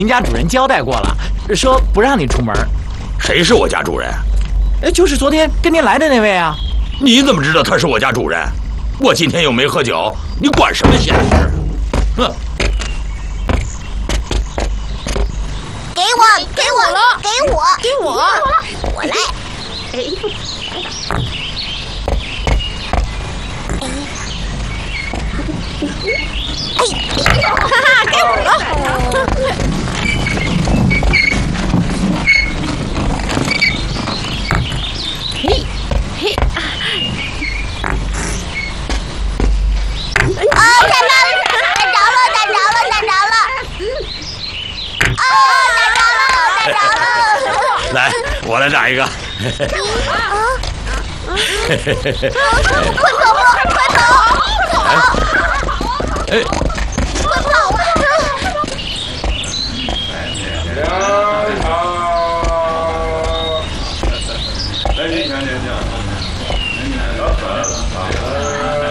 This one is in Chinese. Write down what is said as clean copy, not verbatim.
您家主人交代过了，说不让你出门。 谁是我家主人？ 就是昨天跟您来的那位啊。 你怎么知道他是我家主人？我今天又没喝酒，你管什么闲事？哼！ 给我，给我了，给我，给我，我来。哈哈，给我了。嘿，嘿啊！打着了！ 来，我来打一个。 快跑！ 哎， 快跑啊！ 来，你看。